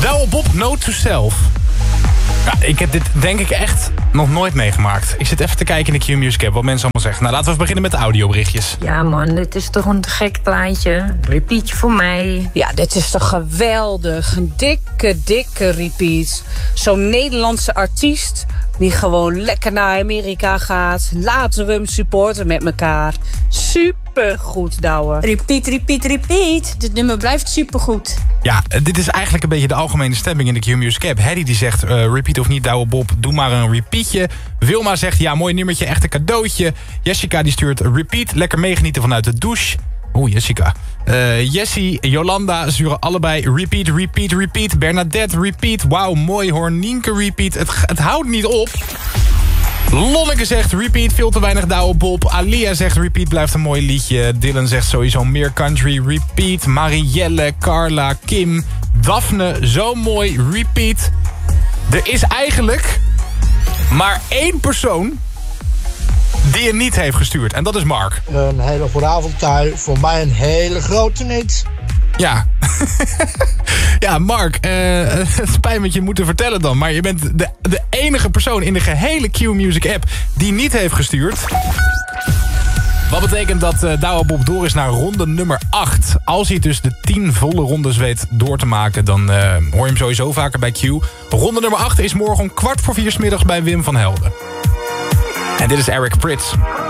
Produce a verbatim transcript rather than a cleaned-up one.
Douwe Bob, Note to Self. Ja, ik heb dit denk ik echt nog nooit meegemaakt. Ik zit even te kijken in de Q-Music app wat mensen allemaal zeggen. Nou, laten we even beginnen met de audioberichtjes. Ja man, dit is toch een gek plaatje. Repeatje voor mij. Ja, dit is toch geweldig. Een dikke, dikke repeat. Zo'n Nederlandse artiest die gewoon lekker naar Amerika gaat. Laten we hem supporten met elkaar. Supergoed, Douwe. Repeat, repeat, repeat. Dit nummer blijft supergoed. Ja, dit is eigenlijk een beetje de algemene stemming in de Q-Music app. Harry die zegt, uh, repeat of niet, Douwe Bob, doe maar een repeatje. Wilma zegt, ja, mooi nummertje, echt een cadeautje. Jessica die stuurt repeat, lekker meegenieten vanuit de douche. Oeh, Jessica. Uh, Jessie, Jolanda sturen allebei repeat, repeat, repeat. Bernadette, repeat. Wauw, mooi hoor. Nienke, repeat. Het, het houdt niet op. Lonneke zegt repeat, veel te weinig Douwe Bob. Alia zegt repeat, blijft een mooi liedje. Dylan zegt sowieso meer country, repeat. Marielle, Carla, Kim, Daphne, zo mooi, repeat. Er is eigenlijk maar één persoon die het niet heeft gestuurd. En dat is Mark. Een hele goede avond, Tui. Voor mij een hele grote niet. Ja. Ja, Mark, uh, het spijt me je moeten vertellen dan. Maar je bent de, de enige persoon in de gehele Q-Music app die niet heeft gestuurd. Wat betekent dat uh, Douwe Bob door is naar ronde nummer acht. Als hij dus de tien volle rondes weet door te maken, dan uh, hoor je hem sowieso vaker bij Q. Ronde nummer acht is morgen om kwart voor vier 's middags bij Wim van Helden. En dit is Eric Prydz.